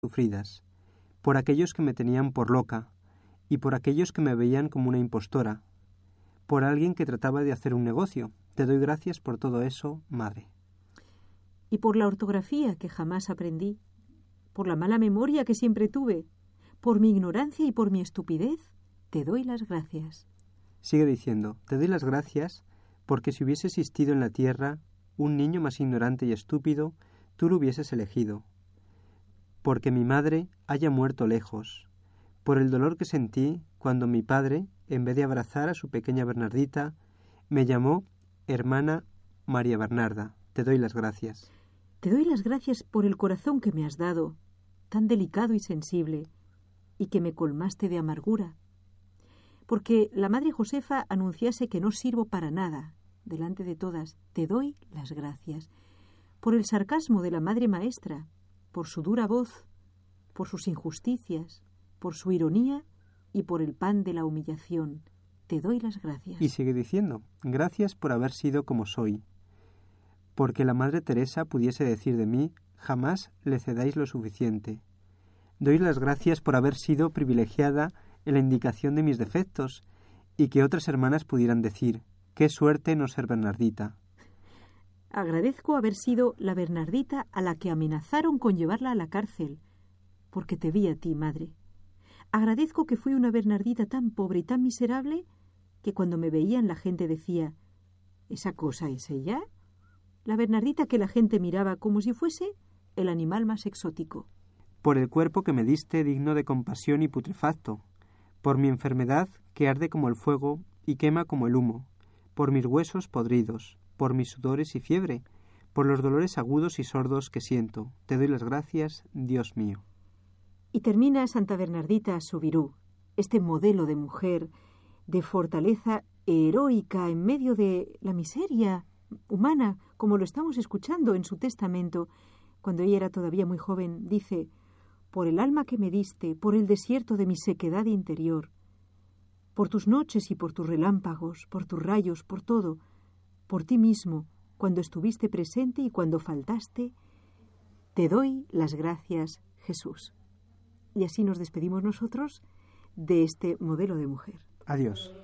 sufridas, por aquellos que me tenían por loca, y por aquellos que me veían como una impostora, por alguien que trataba de hacer un negocio. Te doy gracias por todo eso, Madre. Y por la ortografía que jamás aprendí, por la mala memoria que siempre tuve, por mi ignorancia y por mi estupidez, te doy las gracias. Sigue diciendo, te doy las gracias porque si hubiese existido en la tierra un niño más ignorante y estúpido, tú lo hubieses elegido. Porque mi madre haya muerto lejos, por el dolor que sentí cuando mi padre, en vez de abrazar a su pequeña Bernardita, me llamó hermana María Bernarda. Te doy las gracias. Te doy las gracias por el corazón que me has dado, tan delicado y sensible, y que me colmaste de amargura. Porque la Madre Josefa anunciase que no sirvo para nada, delante de todas, te doy las gracias. Por el sarcasmo de la Madre Maestra, por su dura voz, por sus injusticias, por su ironía y por el pan de la humillación. Te doy las gracias. Y sigue diciendo, gracias por haber sido como soy. Porque la Madre Teresa pudiese decir de mí, jamás le cedáis lo suficiente. Doy las gracias por haber sido privilegiada en la indicación de mis defectos y que otras hermanas pudieran decir, qué suerte no ser Bernardita. Agradezco haber sido la Bernardita a la que amenazaron con llevarla a la cárcel, porque te vi a ti, Madre. Agradezco que fui una Bernardita tan pobre y tan miserable que cuando me veían la gente decía, ¿esa cosa es ella? La Bernardita que la gente miraba como si fuese el animal más exótico. Por el cuerpo que me diste digno de compasión y putrefacto, por mi enfermedad que arde como el fuego y quema como el humo, por mis huesos podridos, por mis sudores y fiebre, por los dolores agudos y sordos que siento. Te doy las gracias, Dios mío. Y termina Santa Bernardita Soubirous, este modelo de mujer, de fortaleza heroica en medio de la miseria humana, como lo estamos escuchando en su testamento. Cuando ella era todavía muy joven, dice, por el alma que me diste, por el desierto de mi sequedad interior, por tus noches y por tus relámpagos, por tus rayos, por todo, por ti mismo, cuando estuviste presente y cuando faltaste, te doy las gracias, Jesús. Y así nos despedimos nosotros de este modelo de mujer. Adiós.